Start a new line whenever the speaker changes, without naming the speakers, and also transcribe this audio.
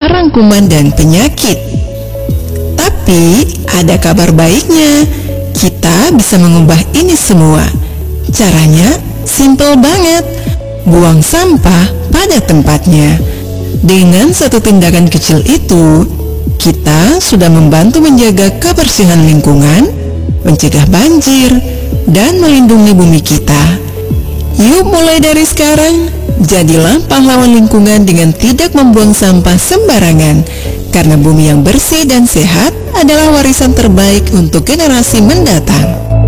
sarang kuman dan penyakit. Tapi ada kabar baiknya, kita bisa mengubah ini semua. Caranya simple banget, buang sampah pada tempatnya. Dengan satu tindakan kecil itu, kita sudah membantu menjaga kebersihan lingkungan, mencegah banjir, dan melindungi bumi kita. Yuk mulai dari sekarang, jadilah pahlawan lingkungan dengan tidak membuang sampah sembarangan. Karena bumi yang bersih dan sehat adalah warisan terbaik untuk generasi mendatang.